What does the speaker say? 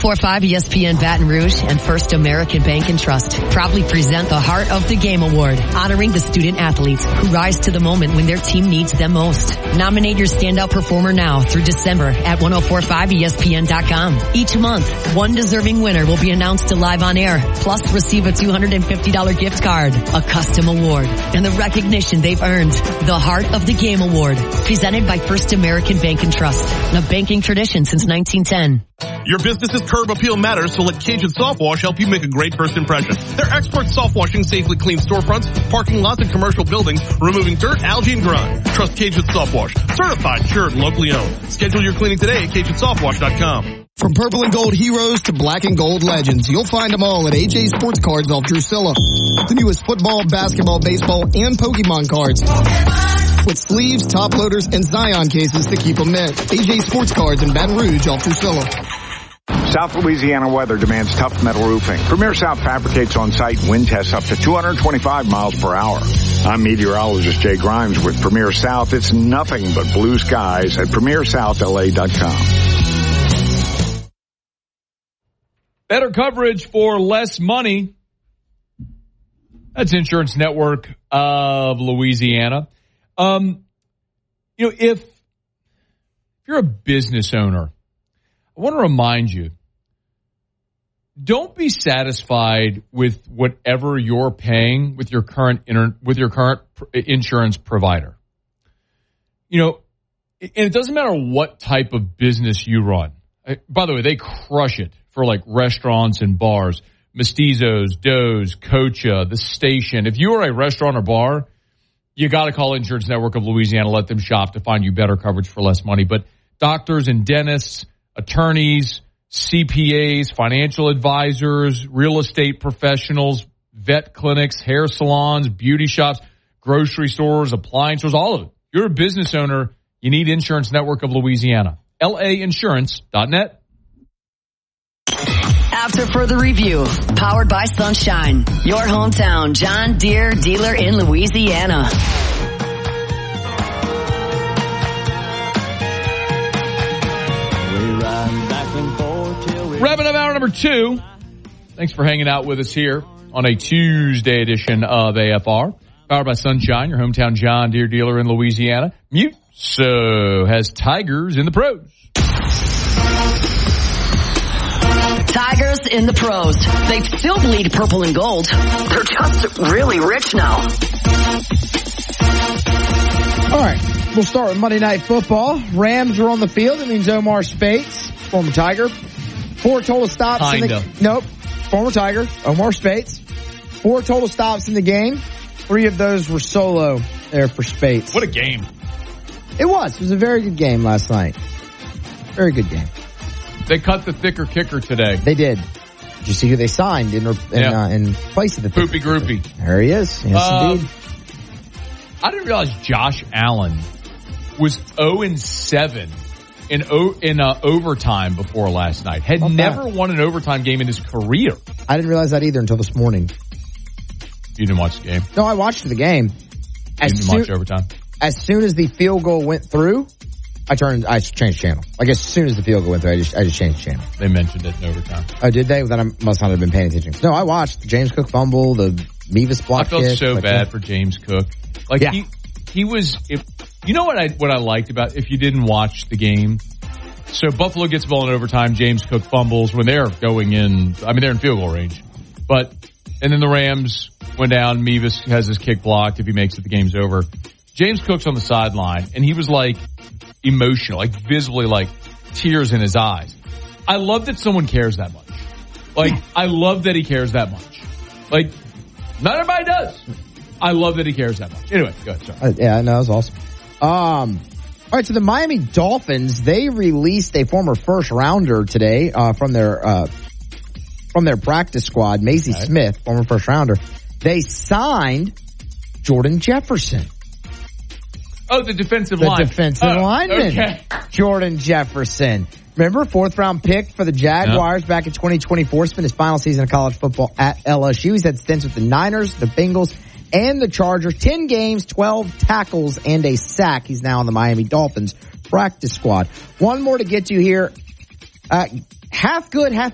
104.5 ESPN Baton Rouge and First American Bank and Trust proudly present the Heart of the Game Award, honoring the student athletes who rise to the moment when their team needs them most. Nominate your standout performer now through December at 1045ESPN.com. Each month, one deserving winner will be announced live on air, plus receive a $250 gift card, a custom award, and the recognition they've earned. The Heart of the Game Award, presented by First American Bank and Trust, a banking tradition since 1910. Your business's curb appeal matters, so let Cajun Soft Wash help you make a great first impression. Their expert soft washing safely cleans storefronts, parking lots, and commercial buildings, removing dirt, algae, and grime. Trust Cajun Soft Wash. Certified, insured, and locally owned. Schedule your cleaning today at CajunSoftWash.com. From purple and gold heroes to black and gold legends, you'll find them all at AJ Sports Cards off Drusilla. The newest football, basketball, baseball, and Pokemon cards. With sleeves, top loaders, and Zion cases to keep them mint. AJ Sports Cards in Baton Rouge off Drusilla. South Louisiana weather demands tough metal roofing. Premier South fabricates on-site wind tests up to 225 miles per hour. I'm meteorologist Jay Grimes with Premier South. It's nothing but blue skies at PremierSouthLA.com. Better coverage for less money. That's Insurance Network of Louisiana. If you're a business owner, I want to remind you, don't be satisfied with whatever you're paying with your current insurance provider. And it doesn't matter what type of business you run. By the way, they crush it for like restaurants and bars. Mestizos, Doe's, Cocha, The Station. If you are a restaurant or bar, you got to call Insurance Network of Louisiana, let them shop to find you better coverage for less money. But doctors and dentists, attorneys, CPAs, financial advisors, real estate professionals, vet clinics, hair salons, beauty shops, grocery stores, appliance stores, all of it. You're a business owner, you need Insurance Network of Louisiana. LAinsurance.net. After further review, powered by Sunshine, your hometown John Deere dealer in Louisiana. Wrapping up hour number 2. Thanks for hanging out with us here on a Tuesday edition of AFR. Powered by Sunshine, your hometown John Deere dealer in Louisiana. Muso has Tigers in the pros. Tigers in the pros. They still bleed purple and gold. They're just really rich now. All right, we'll start with Monday Night Football. Rams are on the field. It means Omar Speights, former Tiger. 4 total stops. Former Tiger, Omar Speights. 4 total stops in the game. 3 of those were solo there for Speights. What a game. It was. It was a very good game last night. Very good game. They cut the thicker kicker today. They did. Did you see who they signed in place of the Poopy Groupie? There he is. Yes, indeed. I didn't realize Josh Allen was 0-7 in overtime before last night. Had never won an overtime game in his career. I didn't realize that either until this morning. You didn't watch the game? No, I watched the game. You didn't watch overtime? As soon as the field goal went through, I changed channel. Like as soon as the field goal went through, I just changed channel. They mentioned it in overtime. Oh, did they? Then I must not have been paying attention. No, I watched the James Cook fumble, the Mevis block kick. I felt so bad for James Cook. He was. You know what I liked about if you didn't watch the game. So Buffalo gets the ball in overtime. James Cook fumbles when they're going in. I mean, they're in field goal range. And then the Rams went down. Mevis has his kick blocked. If he makes it, the game's over. James Cook's on the sideline, and he was like emotional, like visibly like tears in his eyes. I love that someone cares that much. I love that he cares that much. Not everybody does. I love that he cares that much. Anyway, go ahead. Sorry. That was awesome. All right, so the Miami Dolphins, they released a former first rounder today from their practice squad, Macy Smith, former first rounder. They signed Jordan Jefferson. Oh, the defensive lineman. Okay. Jordan Jefferson. Remember, 4th round pick for the Jaguars back in 2024. Spent his final season of college football at LSU. He's had stints with the Niners, the Bengals, and the Chargers. 10 games, 12 tackles, and a sack. He's now on the Miami Dolphins practice squad. One more to get to here. Half good, half